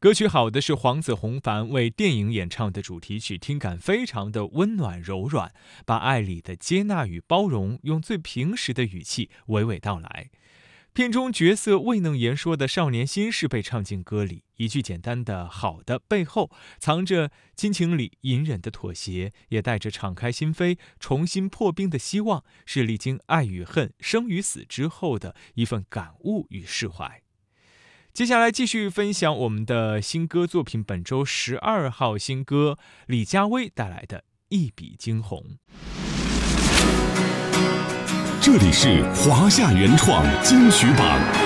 歌曲好的是黄子弘凡为电影演唱的主题曲，听感非常的温暖柔软，把爱里的接纳与包容用最平实的语气娓娓道来。片中角色未能言说的少年心事被唱进歌里，一句简单的好的背后藏着亲情里隐忍的妥协，也带着敞开心扉重新破冰的希望，是历经爱与恨生与死之后的一份感悟与释怀。接下来继续分享我们的新歌作品，本周12号新歌李佳薇带来的一笔惊鸿。 这里是华夏原创金曲榜。